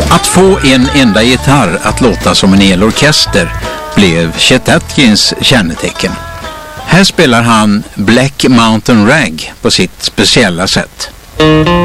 Att få en enda gitarr att låta som en hel orkester blev Chet Atkins kännetecken. Här spelar han Black Mountain Rag på sitt speciella sätt.